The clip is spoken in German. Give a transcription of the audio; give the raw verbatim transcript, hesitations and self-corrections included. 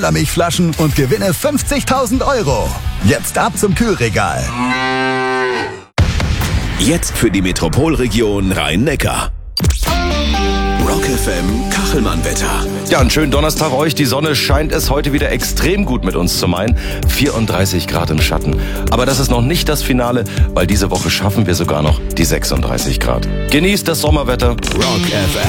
Milchflaschen und gewinne fünfzigtausend Euro. Jetzt ab zum Kühlregal. Jetzt für die Metropolregion Rhein-Neckar. Rock F M Kachelmann-Wetter. Ja, einen schönen Donnerstag euch. Die Sonne scheint es heute wieder extrem gut mit uns zu meinen. vierunddreißig Grad im Schatten. Aber das ist noch nicht das Finale, weil diese Woche schaffen wir sogar noch die sechsunddreißig Grad. Genießt das Sommerwetter. Rock F M.